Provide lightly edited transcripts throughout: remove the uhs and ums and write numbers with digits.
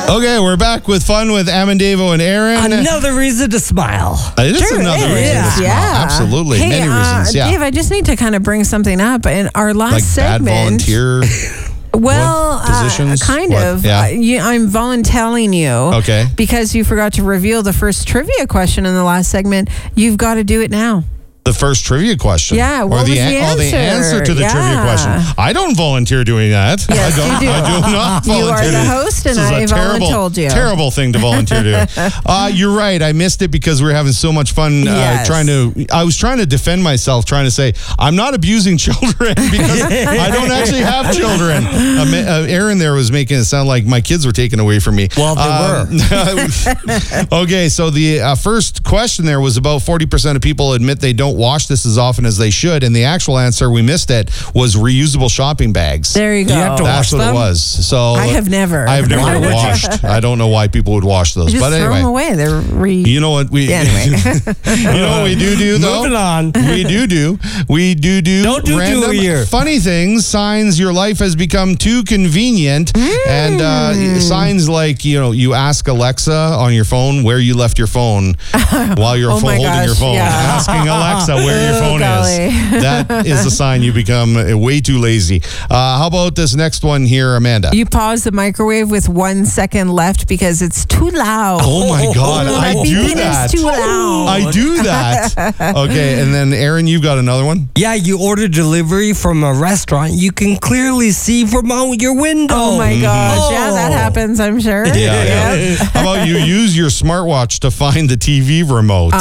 Okay, we're back with fun with Amandavo and Aaron. Another reason to smile. It is another reason to smile. Yeah. Absolutely. Hey, Many reasons. Yeah. Dave, I just need to kind of bring something up. In our last like segment, bad volunteer. well, positions? kind What? of. Yeah. I'm volunteering you. Okay. Because you forgot to reveal the first trivia question in the last segment. You've got to do it now. The first trivia question. Yeah, what or was the answer? the answer to the trivia question. I don't volunteer doing that. Yes, I you do. I do not volunteer. You are the host, and This is a I told you. Terrible thing to volunteer to. You're right. I missed it because we were having so much fun Yes. I was trying to defend myself, trying to say, I'm not abusing children because I don't actually have children. Aaron there was making it sound like my kids were taken away from me. Well, they were. Okay, so the first question there was about 40% of people admit they don't wash this as often as they should, and the actual answer, we missed it, was reusable shopping bags. There you go. You have to That's wash what them? it was. So I have never. I've Why never would you? washed. I don't know why people would wash those, Just but throw them anyway. away. They're You know what we? Anyway. You know what we do though. Moving on. We do. Don't do random here. funny things. Signs your life has become too convenient, and signs like you ask Alexa on your phone where you left your phone while you're Oh my holding your gosh, phone. yeah. Asking Alexa where your phone golly. is. That is a sign you become way too lazy. How about this next one here, Amanda? You pause the microwave with 1 second left because it's too loud. Oh my God, I My do beeping that. is too loud. I do that. Okay, and then Aaron, you've got another one? Yeah, you order delivery from a restaurant. You can clearly see from out your window. Oh my gosh. Yeah, that happens, I'm sure. Yeah. How about you use your smartwatch to find the TV remote?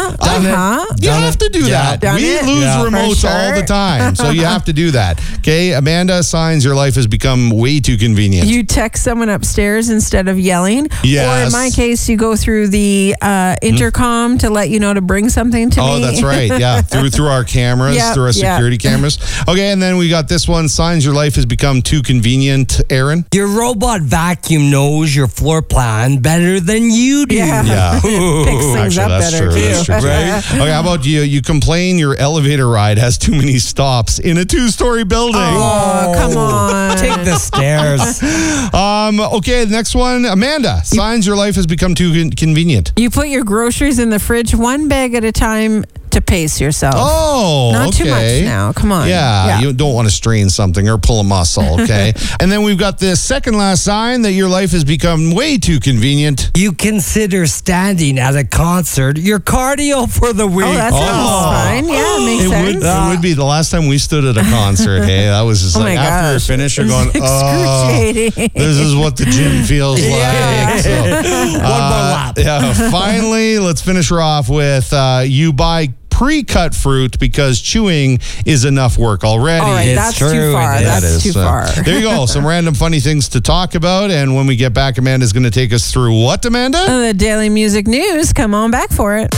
You have to do that. Done We it. lose Yeah. remotes For all sure. the time, so you have to do that. Okay, Amanda, signs your life has become way too convenient. You text someone upstairs instead of yelling. Yes. Or in my case, you go through the intercom to let you know to bring something to me. Oh, that's right. Yeah, through our cameras, Yep, through our security cameras. Okay, and then we got this one. Signs your life has become too convenient. Aaron? Your robot vacuum knows your floor plan better than you do. Yeah. Yeah. Picks things up that's better true. too. That's true, too. Right? Okay, how about you? You complain your elevator ride has too many stops in a 2-story building. Oh, come on. Take the stairs. Okay, the next one. Amanda, signs your life has become too convenient. You put your groceries in the fridge one bag at a time to pace yourself. Oh, Not okay. too much now. Come on. Yeah, you don't want to strain something or pull a muscle, okay? And then we've got this second last sign that your life has become way too convenient. You consider standing at a concert your cardio for the week. Oh, that sounds fine. Yeah, it makes sense. It would be the last time we stood at a concert. Hey, that was just Oh like my after we gosh. finished, you're going, Excruciating. this is what the gym feels like. So, One more lap. Yeah, finally, let's finish her off with you buy pre-cut fruit because chewing is enough work already. All right, It's that's true. too far. It That's is. too far. There you go. Some random funny things to talk about. And when we get back, Amanda's going to take us through what, Amanda? The Daily Music News. Come on back for it.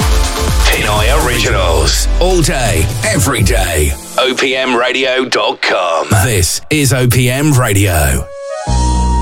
Pinoy Originals. All day, every day. OPMradio.com. This is OPM Radio.